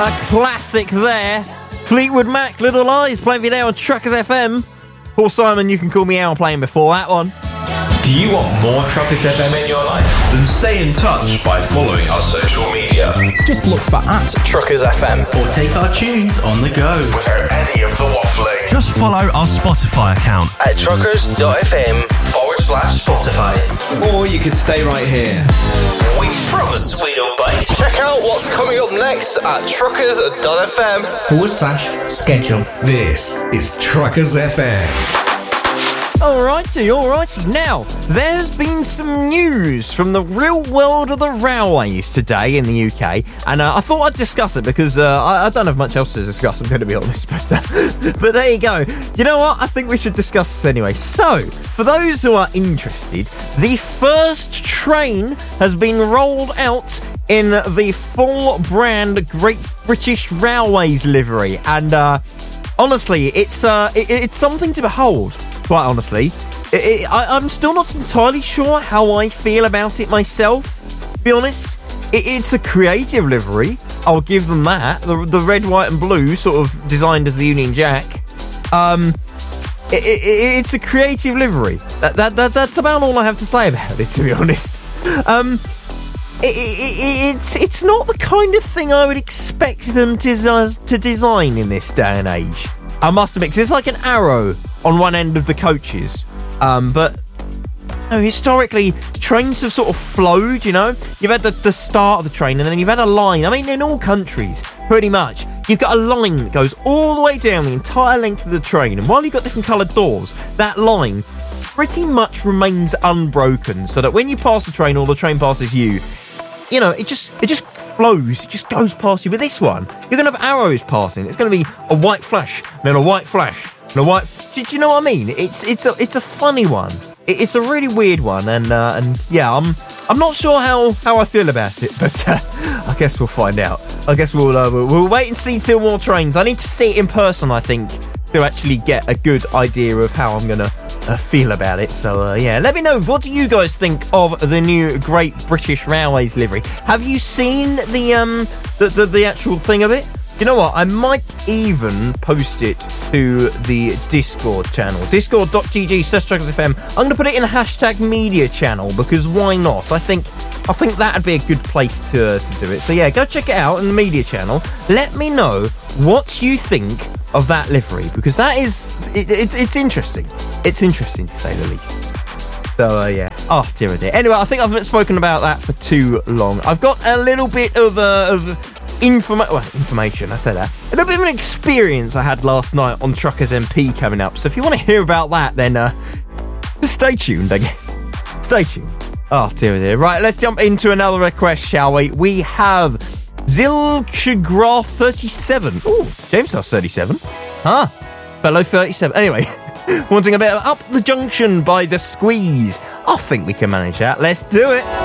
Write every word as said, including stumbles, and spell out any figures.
A classic there. Fleetwood Mac, Little Eyes, playing for you there on Truckers F M. Paul Simon, You Can Call Me Out, playing before that one. Do you want more Truckers F M in your life? Then stay in touch by following our social media. Just look for at Truckers F M or take our tunes on the go without any of the waffling. Just follow our Spotify account at truckers.fm forward slash Spotify. Or you could stay right here. We promise we don't bite. Check out what's coming up next at truckers.fm forward slash schedule. This is Truckers F M. Alrighty, alrighty. Now, there's been some news from the real world of the railways today in the U K, and uh, I thought I'd discuss it because uh, I, I don't have much else to discuss, I'm going to be honest, but, uh, but there you go. You know what? I think we should discuss this anyway. So, for those who are interested, the first train has been rolled out in the full brand Great British Railways livery, and uh, honestly, it's uh, it, it's something to behold. Quite honestly, it, it, I, I'm still not entirely sure how I feel about it myself, to be honest. It, it's a creative livery, I'll give them that. The, the red, white and blue, sort of designed as the Union Jack. Um, it, it, it's a creative livery. That, that, that That's about all I have to say about it, to be honest. Um, it, it, it, it's, it's not the kind of thing I would expect them to, to design in this day and age. I must admit, 'cause it's like an arrow on one end of the coaches. Um, but no, historically, trains have sort of flowed, you know? You've had the, the start of the train, and then you've had a line. I mean, in all countries, pretty much, you've got a line that goes all the way down the entire length of the train. And while you've got different coloured doors, that line pretty much remains unbroken, so that when you pass the train or the train passes you, you know, it just it just flows, it just goes past you. With this one, you're going to have arrows passing. It's going to be a white flash, then a white flash, and a white... Do, do you know what I mean? It's it's a it's a funny one. It, it's a really weird one, and uh, and yeah, I'm I'm not sure how, how I feel about it, but uh, I guess we'll find out. I guess we'll, uh, we'll we'll wait and see till more trains. I need to see it in person, I think, to actually get a good idea of how I'm gonna uh, feel about it. So uh, yeah, let me know, what do you guys think of the new Great British Railways livery? Have you seen the um the the, the actual thing of it? You know what? I might even post it to the Discord channel. Discord.gg slash Truckers F M. I'm going to put it in a hashtag media channel, because why not? I think I think that'd be a good place to, to do it. So yeah, go check it out in the media channel. Let me know what you think of that livery, because that is... It, it, it's interesting. It's interesting, to say the least. So uh, yeah. Oh, dear, oh dear. Anyway, I think I've spoken about that for too long. I've got a little bit of... Uh, of Informa- well, information, I say that. A little bit of an experience I had last night on Truckers M P coming up. So if you want to hear about that, then uh, just stay tuned, I guess. Stay tuned. Oh, dear, dear. Right, let's jump into another request, shall we? We have Zilchagraph thirty-seven. Ooh, James House thirty-seven. Huh. Fellow thirty-seven. Anyway, wanting a bit of Up the Junction by The Squeeze. I think we can manage that. Let's do it.